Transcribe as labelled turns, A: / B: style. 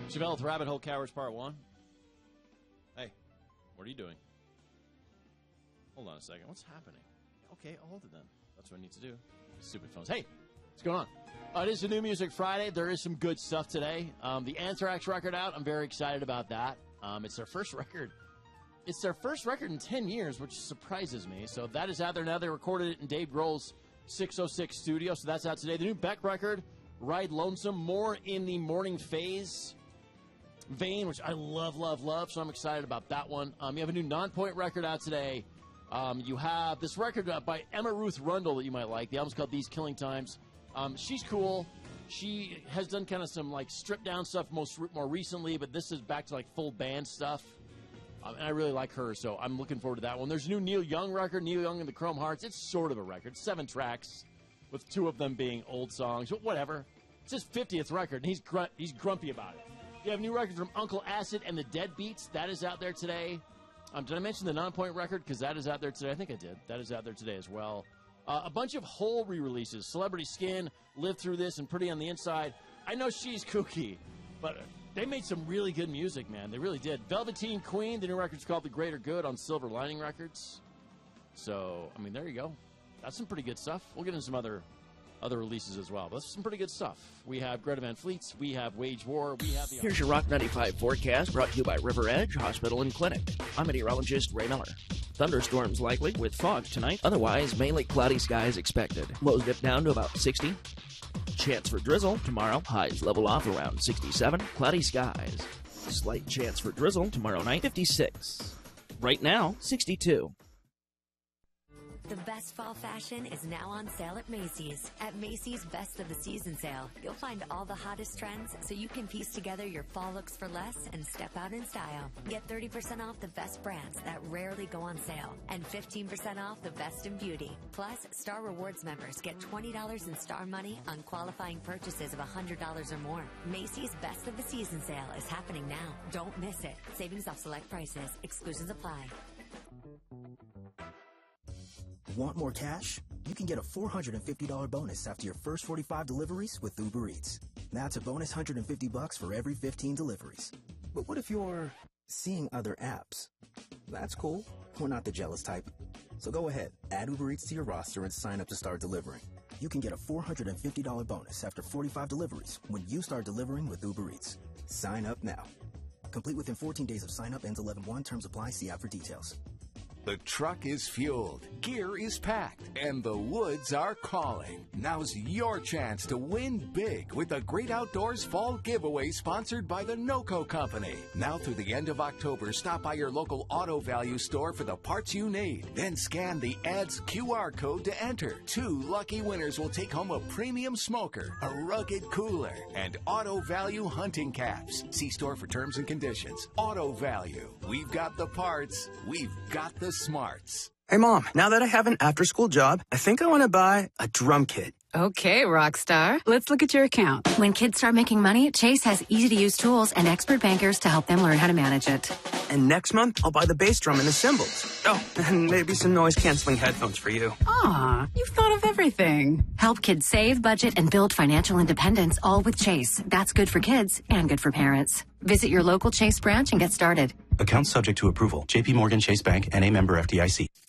A: Chevelle with Rabbit Hole Cowards Part 1. Hey, what are you doing? Hold on a second. What's happening? Okay, I'll hold it then. That's what I need to do. Stupid phones. Hey, what's going on? It is a New Music Friday. There is some good stuff today. The Anthrax record out. I'm very excited about that. It's their first record. It's their first record in 10 years, which surprises me. So that is out there now. They recorded it in Dave Grohl's 606 studio, so that's out today. The new Beck record, Ride Lonesome, more in the Morning Phase vein, which I love, so I'm excited about that one. You have a new Nonpoint record out today. You have this record by Emma Ruth Rundle that you might like. The album's called These Killing Times. She's cool. She has done kind of some like stripped down stuff more recently, but this is back to like full band stuff. And I really like her, so I'm looking forward to that one. There's a new Neil Young record, Neil Young and the Chrome Hearts. It's sort of a record, 7 tracks, with 2 of them being old songs, but whatever. It's his 50th record, and he's grumpy about it. You have a new record from Uncle Acid and the Deadbeats. That is out there today. Did I mention the Nonpoint record? Because that is out there today. I think I did. That is out there today as well. A bunch of Hole re-releases. Celebrity Skin, Live Through This, and Pretty on the Inside. I know she's kooky, but they made some really good music, man. They really did. Velveteen Queen, the new record's called The Greater Good on Silver Lining Records. So, I mean, there you go. That's some pretty good stuff. We'll get into some other releases as well. That's some pretty good stuff. We have Greta Van Fleet's, we have Wage War, we have the...
B: Here's your Rock 95 forecast brought to you by River Edge Hospital and Clinic. I'm meteorologist Ray Miller. Thunderstorms likely with fog tonight. Otherwise, mainly cloudy skies expected. Lows dip down to about 60. Chance for drizzle tomorrow. Highs level off around 67. Cloudy skies. Slight chance for drizzle tomorrow night. 56. Right now, 62.
C: The best fall fashion is now on sale at Macy's. At Macy's Best of the Season sale, you'll find all the hottest trends so you can piece together your fall looks for less and step out in style. Get 30% off the best brands that rarely go on sale and 15% off the best in beauty. Plus, Star Rewards members get $20 in Star money on qualifying purchases of $100 or more. Macy's Best of the Season sale is happening now. Don't miss it. Savings off select prices. Exclusions apply.
D: Want more cash? You can get a $450 bonus after your first 45 deliveries with Uber Eats. That's a bonus $150 for every 15 deliveries. But what if you're seeing other apps? That's cool. We're not the jealous type. So go ahead, add Uber Eats to your roster and sign up to start delivering. You can get a $450 bonus after 45 deliveries when you start delivering with Uber Eats. Sign up now. Complete within 14 days of sign up. Ends 11/1. Terms apply. See app for details.
E: The truck is fueled, gear is packed, and the woods are calling. Now's your chance to win big with the Great Outdoors Fall Giveaway sponsored by the NOCO Company. Now through the end of October, stop by your local Auto Value store for the parts you need. Then scan the ad's QR code to enter. 2 lucky winners will take home a premium smoker, a rugged cooler, and Auto Value hunting caps. See store for terms and conditions. Auto Value. We've got the parts. We've got the smarts.
F: Hey, Mom, now that I have an after-school job, I think I want to buy a drum kit.
G: Okay, Rockstar. Let's look at your account.
H: When kids start making money, Chase has easy-to-use tools and expert bankers to help them learn how to manage it.
F: And next month, I'll buy the bass drum and the cymbals. Oh, and maybe some noise-canceling headphones for you.
G: Aw, you've thought of everything.
H: Help kids save, budget, and build financial independence, all with Chase. That's good for kids and good for parents. Visit your local Chase branch and get started.
I: Account subject to approval. JP Morgan Chase Bank, N.A. member FDIC.